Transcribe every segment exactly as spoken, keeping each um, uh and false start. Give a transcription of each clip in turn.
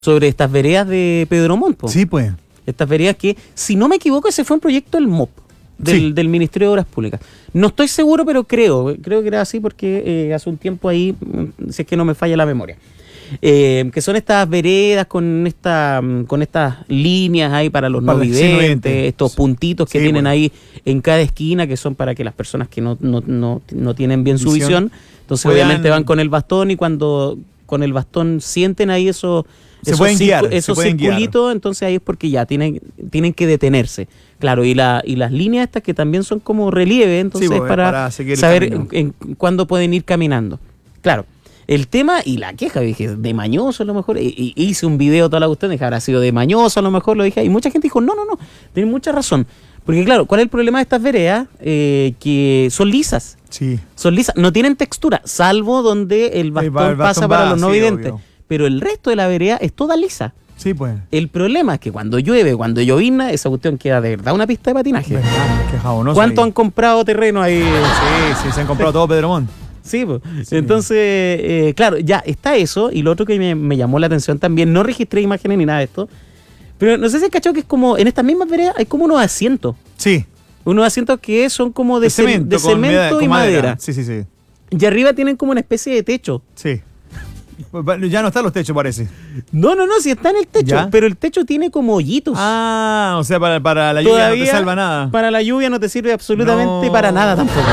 sobre estas veredas de Pedro Montt. Po. Sí, pues. Estas veredas que, si no me equivoco, ese fue un proyecto del M O P, del, sí. del Ministerio de Obras Públicas. No estoy seguro, pero creo, creo que era así porque eh, hace un tiempo ahí, si es que no me falla la memoria. Eh, que son estas veredas con esta con estas líneas ahí para los para no videntes, sí, estos puntitos que sí, tienen bueno. ahí en cada esquina, que son para que las personas que no, no, no, no tienen bien su visión, visión entonces puedan... obviamente van con el bastón, y cuando con el bastón sienten ahí esos, se esos, pueden guiar, esos se pueden circulitos, guiar. Entonces ahí es porque ya tienen, tienen que detenerse. Claro, y la y las líneas estas que también son como relieve, entonces sí, pues, para, para saber en, en cuándo pueden ir caminando. Claro. El tema y la queja, dije, de mañoso a lo mejor, y, y hice un video toda la cuestión, dije, habrá sido de mañoso a lo mejor, lo dije, y mucha gente dijo, no, no, no, tiene mucha razón. Porque claro, ¿cuál es el problema de estas veredas? Eh, que son lisas. Sí. Son lisas, no tienen textura, salvo donde el bastón, el bastón pasa para va, los no sí, videntes. Obvio. Pero el resto de la vereda es toda lisa. Sí, pues. El problema es que cuando llueve, cuando llovizna, esa cuestión queda de verdad una pista de patinaje. Qué jabonoso. ¿Cuánto ahí han comprado terreno ahí? Sí, sí, se han comprado todo Pedro Montt. Sí, pues. Sí, entonces, eh, claro, ya está eso. Y lo otro que me, me llamó la atención también, no registré imágenes ni nada de esto, pero no sé si has cachado que es como, en estas mismas veredas hay como unos asientos. Sí. Unos asientos que son como de, de cemento, de cemento medida, y madera. madera. Sí, sí, sí. Y arriba tienen como una especie de techo. Sí. Ya no están los techos, parece. No, no, no, sí está en el techo, ¿ya? Pero el techo tiene como hoyitos. Ah, o sea, para, para la lluvia todavía no te salva nada. Para la lluvia no te sirve absolutamente no. para nada tampoco.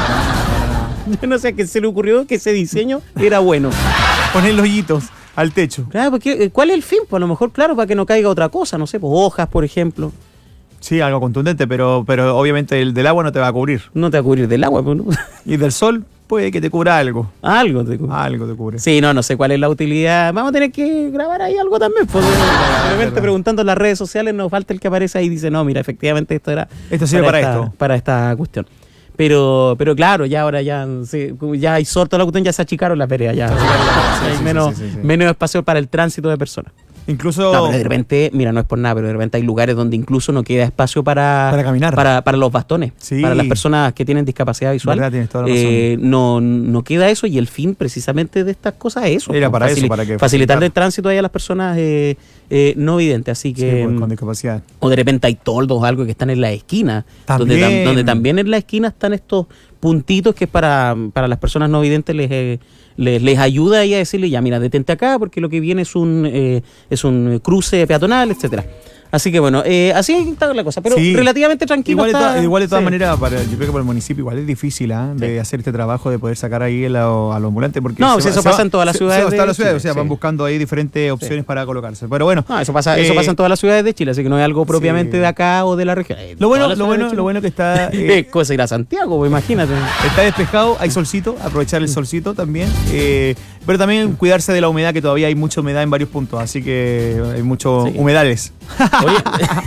Yo no sé a qué se le ocurrió que ese diseño era bueno. Poner los hoyitos al techo. Claro, porque ¿cuál es el fin? Pues a lo mejor, claro, para que no caiga otra cosa, no sé, pues hojas, por ejemplo. Sí, algo contundente, pero, pero obviamente el del agua no te va a cubrir. No te va a cubrir del agua, pues, ¿no? Y del sol puede que te cubra algo. Algo te cubre. Algo te cubre. Sí, no, no sé cuál es la utilidad. Vamos a tener que grabar ahí algo también. Pues, de repente preguntando en las redes sociales nos falta el que aparece ahí y dice, no, mira, efectivamente esto era... Esto sirve para, para esta, esto. Para esta cuestión. Pero, pero claro, ya ahora ya, sí, ya hay sorto la cuestión, ya se achicaron las veredas, ya. Sí, hay sí, menos, sí, sí, sí. menos espacio para el tránsito de personas. Incluso... No, pero de repente, mira, no es por nada, pero de repente hay lugares donde incluso no queda espacio para... Para caminar. Para, para los bastones, sí. para las personas que tienen discapacidad visual. Verdad, tienes toda la razón. Eh, no, no queda eso, y el fin precisamente de estas cosas es eso. Era para facil- eso, para que... Facilitarle el tránsito ahí a las personas eh, eh, no videntes, así que... Sí, pues, con discapacidad. O de repente hay toldos o algo que están en la esquina, donde, tam, donde también en la esquina están estos puntitos que es para, para las personas no videntes les... Eh, Les, les ayuda ahí a decirle, ya mira, detente acá porque lo que viene es un eh, es un cruce peatonal, etcétera. Así que bueno, eh, así está la cosa, pero sí. relativamente tranquilo. Igual, está, de, igual de todas sí. maneras, para, yo creo que para el municipio igual es difícil ¿eh? de sí. hacer este trabajo de poder sacar ahí a los ambulantes. Porque no, se si va, eso se pasa va, en todas las se, ciudades. Se, de todas las ciudades, Chile, o sea, sí. van buscando ahí diferentes opciones sí. para colocarse. Pero bueno. No, eso pasa, eh, eso pasa en todas las ciudades de Chile, así que no es algo propiamente sí. de acá o de la región. Eh, lo bueno, lo bueno, lo bueno que está. Eh, es cosa ir a Santiago, pues, imagínate. Está despejado, hay solcito, aprovechar el solcito también. Eh, pero también cuidarse de la humedad, que todavía hay mucha humedad en varios puntos, así que hay muchos sí. humedales. Oye,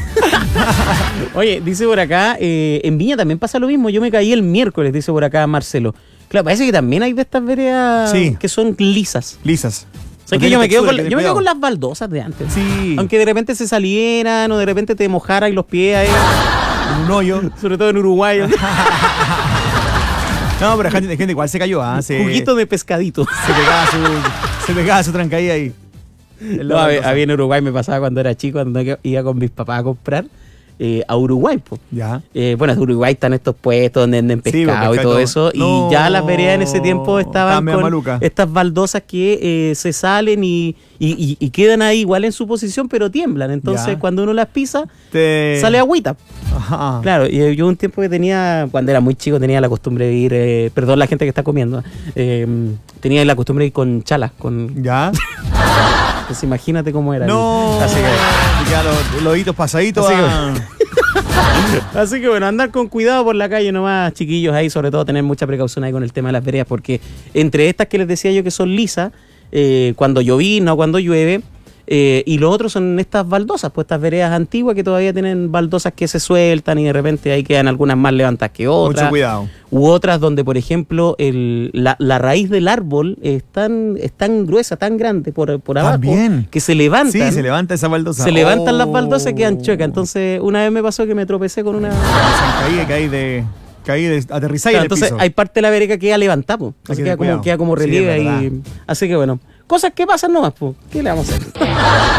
Oye, dice por acá, eh, en Viña también pasa lo mismo. Yo me caí el miércoles, dice por acá Marcelo. Claro, parece que también hay de estas veredas sí. que son lisas. Lisas. O sea, que yo me quedo con, yo me quedo con las baldosas de antes. Sí. Aunque de repente se salieran o de repente te mojaran los pies ahí. En un hoyo. Sobre todo en Uruguay. No, pero gente, gente igual se cayó. ¿eh? Se, Juguito de pescadito. Se pegaba su, se pegaba su trancaída ahí. No, a, a mí en Uruguay me pasaba cuando era chico, cuando iba con mis papás a comprar eh, a Uruguay. Po. Ya. Eh, bueno, en Uruguay están estos puestos donde venden pescado sí, y todo eso. No, y ya las veredas en ese tiempo estaban con maluca. Estas baldosas que eh, se salen y, y, y, y quedan ahí igual en su posición, pero tiemblan. Entonces, ya. cuando uno las pisa, Te... sale agüita. Ajá. Claro, y yo un tiempo que tenía, cuando era muy chico, tenía la costumbre de ir, eh, perdón la gente que está comiendo, eh, tenía la costumbre de ir con chalas, con... ¿Ya? Pues imagínate cómo era. No, así que ya los, los hitos pasaditos. Así que, así que bueno, andar con cuidado por la calle nomás, chiquillos, ahí sobre todo tener mucha precaución ahí con el tema de las veredas, porque entre estas que les decía yo que son lisas, eh, cuando llovizna o cuando llueve, eh, y lo otro son estas baldosas, pues estas veredas antiguas que todavía tienen baldosas que se sueltan y de repente ahí quedan algunas más levantadas que otras. Mucho cuidado. U otras donde, por ejemplo, el, la, la raíz del árbol es tan, es tan gruesa, tan grande por, por abajo, ¿También? que se levanta. Sí, se levanta esa baldosa. Se oh. levantan las baldosas y quedan chuecas. Entonces, una vez me pasó que me tropecé con una... Caí, caí de... Caí de aterrizar claro, en el entonces, piso. Hay parte de la vereda que queda levantada, así queda como, queda como relieve. Sí, ahí. Así que bueno, cosas que pasan nomás, pues. ¿Qué le vamos a hacer?